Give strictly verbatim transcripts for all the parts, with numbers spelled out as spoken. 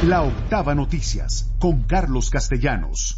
La Octava Noticias, con Carlos Castellanos.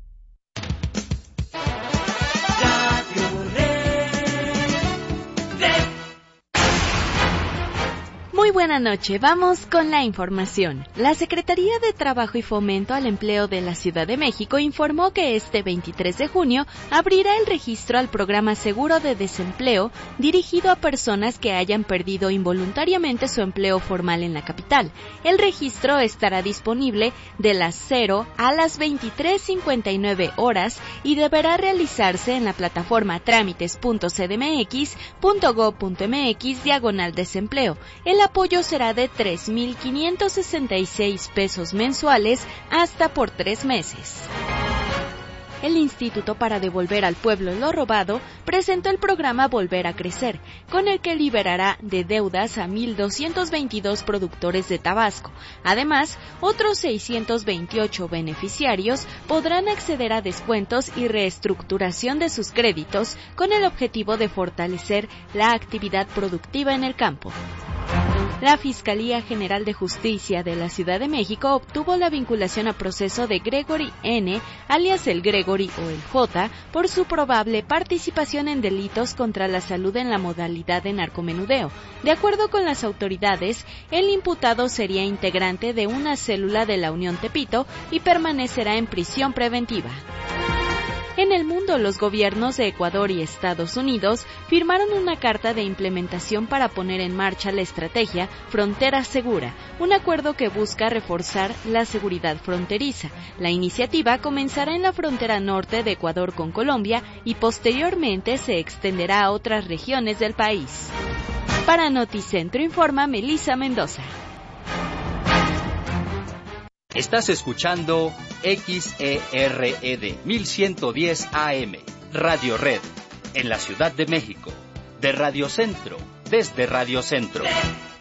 Muy buena noche, vamos con la información. La Secretaría de Trabajo y Fomento al Empleo de la Ciudad de México informó que este veintitrés de junio abrirá el registro al programa Seguro de Desempleo dirigido a personas que hayan perdido involuntariamente su empleo formal en la capital. El registro estará disponible de las cero a las veintitrés cincuenta y nueve horas y deberá realizarse en la plataforma trámites punto c d m x punto gob punto m x diagonal desempleo. El apoyo será de tres mil quinientos sesenta y seis pesos mensuales hasta por tres meses. El Instituto para Devolver al Pueblo lo Robado presentó el programa Volver a Crecer, con el que liberará de deudas a mil doscientos veintidós productores de Tabasco. Además, otros seiscientos veintiocho beneficiarios podrán acceder a descuentos y reestructuración de sus créditos con el objetivo de fortalecer la actividad productiva en el campo. La Fiscalía General de Justicia de la Ciudad de México obtuvo la vinculación a proceso de Gregory N., alias el Gregory o el J., por su probable participación en delitos contra la salud en la modalidad de narcomenudeo. De acuerdo con las autoridades, el imputado sería integrante de una célula de la Unión Tepito y permanecerá en prisión preventiva. En el mundo, los gobiernos de Ecuador y Estados Unidos firmaron una carta de implementación para poner en marcha la estrategia Frontera Segura, un acuerdo que busca reforzar la seguridad fronteriza. La iniciativa comenzará en la frontera norte de Ecuador con Colombia y posteriormente se extenderá a otras regiones del país. Para Noticentro informa Melissa Mendoza. Estás escuchando X E R E D mil ciento diez A M, Radio Red, en la Ciudad de México, de Radio Centro, desde Radio Centro.